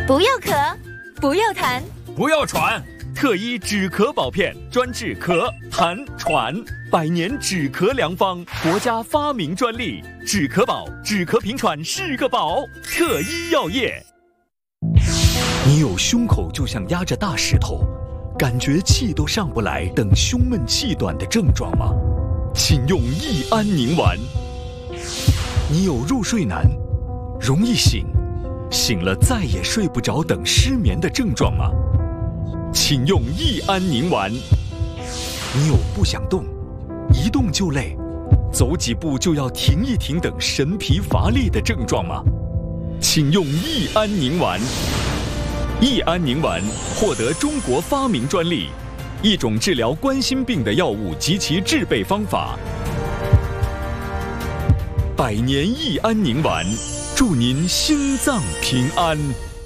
不要咳，不要痰， 不要喘。特医止咳宝片，专治咳、痰、喘，100年止咳良方，国家发明专利。止咳宝，止咳平喘是个宝。特医药业。 你有胸口就像压着大石头，感觉气都上不来等胸闷气短的症状吗？请用益安宁丸。你有入睡难，容易醒，醒了再也睡不着等失眠的症状吗？请用益安宁丸。你有不想动，一动就累，走几步就要停一停等神疲乏力的症状吗？请用益安宁丸。益安宁丸获得中国发明专利，一种治疗冠心病的药物及其制备方法。100年益安宁丸，祝您心脏平安。